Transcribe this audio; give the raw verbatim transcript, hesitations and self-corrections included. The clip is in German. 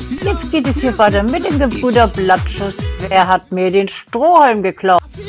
Jetzt geht es hier weiter mit den Gebrüder Blattschuss. Wer hat mir den Strohhalm geklaut?